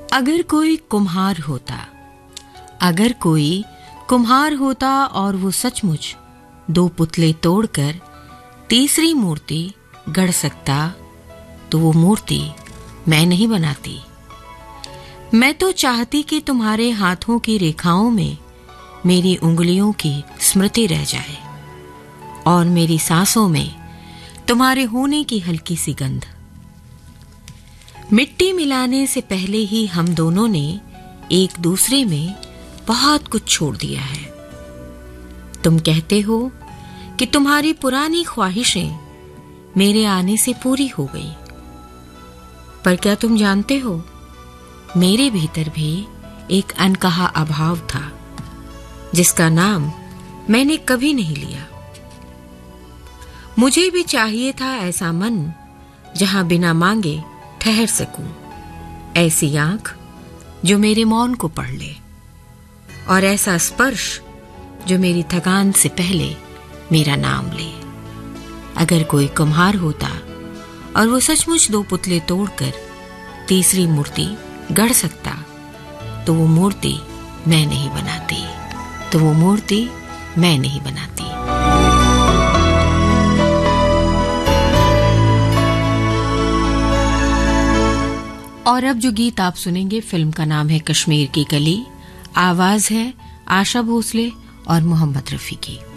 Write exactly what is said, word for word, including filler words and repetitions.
अगर कोई कुम्हार होता, अगर कोई कुम्हार होता और वो सचमुच दो पुतले तोड़कर तीसरी मूर्ति गढ़ सकता, तो वो मूर्ति मैं नहीं बनाती। मैं तो चाहती कि तुम्हारे हाथों की रेखाओं में मेरी उंगलियों की स्मृति रह जाए और मेरी सांसों में तुम्हारे होने की हल्की सी गंध। मिट्टी मिलाने से पहले ही हम दोनों ने एक दूसरे में बहुत कुछ छोड़ दिया है। तुम कहते हो कि तुम्हारी पुरानी ख्वाहिशें मेरे आने से पूरी हो गई, पर क्या तुम जानते हो, मेरे भीतर भी एक अनकहा अभाव था जिसका नाम मैंने कभी नहीं लिया। मुझे भी चाहिए था ऐसा मन जहां बिना मांगे ठहर सकूं, ऐसी आंख जो मेरे मौन को पढ़ ले, और ऐसा स्पर्श जो मेरी थकान से पहले मेरा नाम ले। अगर कोई कुम्हार होता और वो सचमुच दो पुतले तोड़कर तीसरी मूर्ति गढ़ सकता, तो वो मूर्ति मैं नहीं बनाती, तो वो मूर्ति मैं नहीं बनाती। और अब जो गीत आप सुनेंगे, फिल्म का नाम है कश्मीर की कली, आवाज है आशा भोसले और मोहम्मद रफी की।